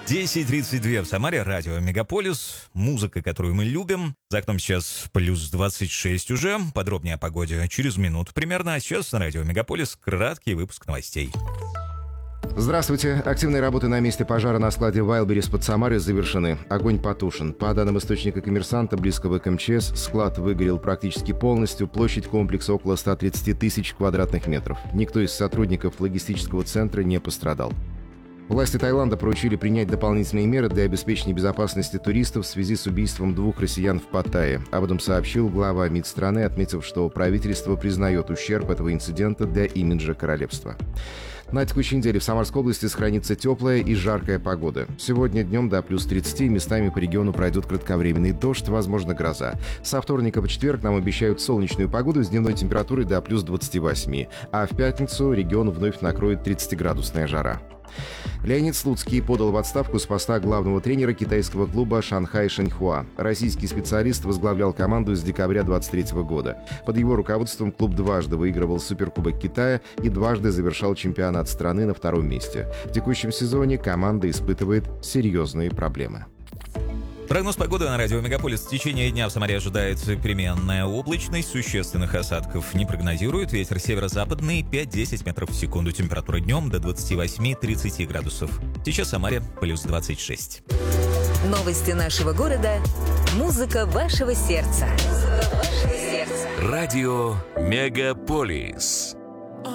10:32 в Самаре, радио Мегаполис, музыка, которую мы любим. За окном сейчас плюс 26 уже, подробнее о погоде через минуту примерно. А сейчас на радио Мегаполис краткий выпуск новостей. Здравствуйте. Активные работы на месте пожара на складе Wildberries под Самарой завершены. Огонь потушен. По данным источника «Коммерсанта», близкого к МЧС, склад выгорел практически полностью. Площадь комплекса около 130 тысяч квадратных метров. Никто из сотрудников логистического центра не пострадал. Власти Таиланда поручили принять дополнительные меры для обеспечения безопасности туристов в связи с убийством 2 россиян в Паттайе. Об этом сообщил глава МИД страны, отметив, что правительство признает ущерб этого инцидента для имиджа королевства. На текущей неделе в Самарской области сохранится теплая и жаркая погода. Сегодня днем до плюс 30, местами по региону пройдет кратковременный дождь, возможно гроза. Со вторника по четверг нам обещают солнечную погоду с дневной температурой до плюс 28, а в пятницу регион вновь накроет 30-градусная жара. Леонид Слуцкий подал в отставку с поста главного тренера китайского клуба «Шанхай Шэньхуа». Российский специалист возглавлял команду с декабря 2023 года. Под его руководством клуб дважды выигрывал Суперкубок Китая и дважды завершал чемпионат страны на 2-м месте. В текущем сезоне команда испытывает серьезные проблемы. Прогноз погоды на радио Мегаполис. В течение дня в Самаре ожидается переменная облачность, существенных осадков не прогнозируют. Ветер северо-западный 5-10 метров в секунду. Температура днем до 28-30 градусов. Сейчас в Самаре плюс 26. Новости нашего города. Музыка вашего сердца. Радио Мегаполис.